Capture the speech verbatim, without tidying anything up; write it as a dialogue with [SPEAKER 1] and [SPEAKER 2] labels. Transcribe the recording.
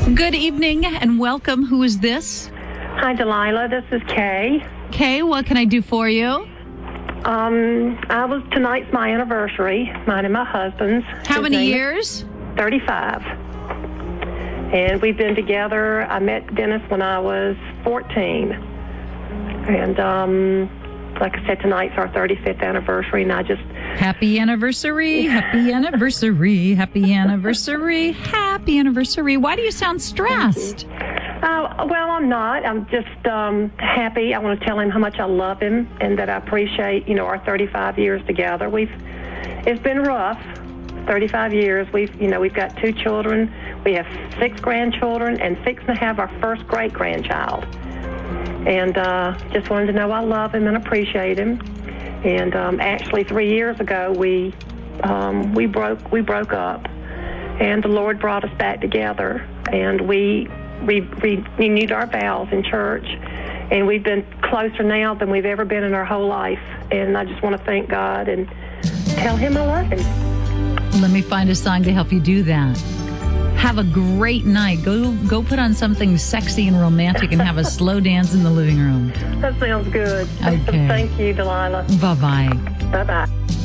[SPEAKER 1] Good evening and welcome. Who is this?
[SPEAKER 2] Hi, Delilah. This is Kay.
[SPEAKER 1] Kay, what can I do for you?
[SPEAKER 2] Um, I was tonight's my anniversary, mine and my husband's.
[SPEAKER 1] How
[SPEAKER 2] His
[SPEAKER 1] many
[SPEAKER 2] name is
[SPEAKER 1] years?
[SPEAKER 2] thirty-five. And we've been together. I met Dennis when I was fourteen. And um, like I said, tonight's our thirty-fifth anniversary, and I just...
[SPEAKER 1] Happy anniversary, happy anniversary, happy anniversary, happy anniversary. Why do you sound stressed?
[SPEAKER 2] Uh, well, I'm not. I'm just um, happy. I want to tell him how much I love him and that I appreciate, you know, our thirty-five years together. We've, it's been rough, thirty-five years. We've, you know, we've got two children. We have six grandchildren and six and a half our first great-grandchild. And uh, just wanted to know I love him and appreciate him. And um, actually, three years ago, we um, we broke we broke up, and the Lord brought us back together, and we we, we renewed our vows in church, and we've been closer now than we've ever been in our whole life. And I just want to thank God and tell him I love him.
[SPEAKER 1] Let me find a song to help you do that. Have a great night. Go go put on something sexy and romantic and have a slow dance in the living room.
[SPEAKER 2] That sounds good.
[SPEAKER 1] Okay.
[SPEAKER 2] Thank you, Delilah.
[SPEAKER 1] Bye-bye.
[SPEAKER 2] Bye-bye.